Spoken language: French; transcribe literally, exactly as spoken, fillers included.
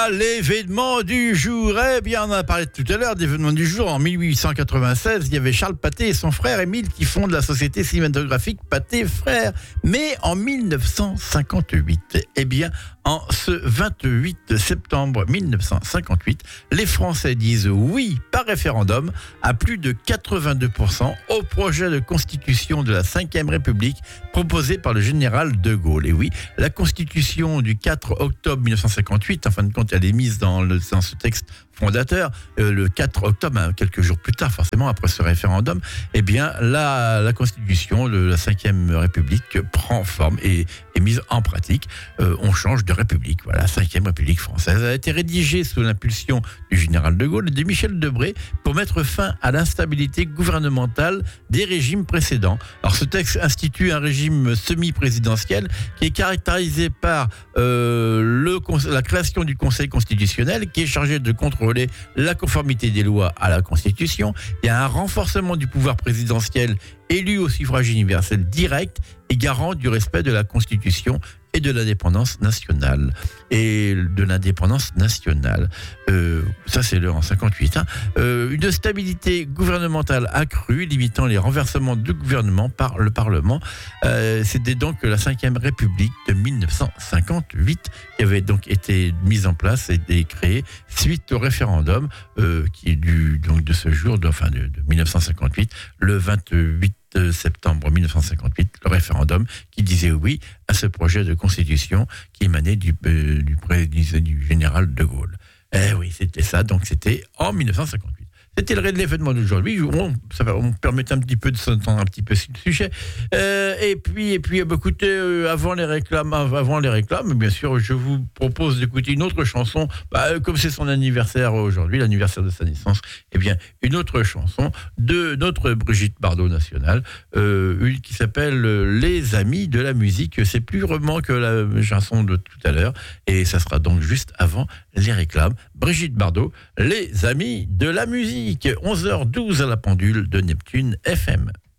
L'événement du jour, eh bien on en a parlé tout à l'heure d'événement du jour. En dix-huit cent quatre-vingt-seize, il y avait Charles Pathé et son frère Émile qui fondent la société cinématographique Pathé Frères. Mais en dix-neuf cent cinquante-huit, eh bien en ce vingt-huit septembre mille neuf cent cinquante-huit, les Français disent oui par référendum à plus de quatre-vingt-deux pour cent au projet de constitution de la cinquième République proposé par le général de Gaulle. Et oui, la constitution du quatre octobre mille neuf cent cinquante-huit, en fin de compte, elle est mise dans, le, dans ce texte fondateur, euh, le quatre octobre, hein, quelques jours plus tard, forcément, après ce référendum, eh bien, la, la constitution de la cinquième République prend forme et est mise en pratique. Euh, on change de République. Voilà, cinquième République française. Elle a été rédigée sous l'impulsion du général de Gaulle et de Michel Debré pour mettre fin à l'instabilité gouvernementale des régimes précédents. Alors, ce texte institue un régime semi-présidentiel qui est caractérisé par euh, le, la création du Conseil constitutionnel qui est chargé de contrôler la conformité des lois à la Constitution. Il y a un renforcement du pouvoir présidentiel élu au suffrage universel direct et garant du respect de la Constitution et de l'indépendance nationale. Et de l'indépendance nationale. Euh, ça, c'est le en cinquante-huit. Hein. Euh, une stabilité gouvernementale accrue, limitant les renversements de gouvernement par le Parlement. Euh, c'était donc la cinquième République de mille neuf cent cinquante-huit qui avait donc été mise en place et, et créée suite au référendum euh, qui est du, donc de ce jour, de, enfin de, de mille neuf cent cinquante-huit, le vingt-huit septembre mille neuf cent cinquante-huit, le référendum qui disait oui à ce projet de constitution qui émanait du, euh, du, du, du général de Gaulle. Eh oui, c'était ça, donc c'était en mille neuf cent cinquante-huit. C'était le l'événement d'aujourd'hui. On, ça va, on me permet un petit peu de s'entendre un petit peu sur le sujet. Euh, et puis, et puis, bah, écoutez, euh, avant les réclames, avant les réclames, bien sûr, je vous propose d'écouter une autre chanson. Bah, comme c'est son anniversaire aujourd'hui, l'anniversaire de sa naissance, eh bien, une autre chanson de notre Brigitte Bardot nationale, euh, une qui s'appelle Les Amis de la musique. C'est plus vraiment que la chanson de tout à l'heure, et ça sera donc juste avant les réclames. Brigitte Bardot, Les Amis de la musique. onze heures douze à la pendule de Neptune F M.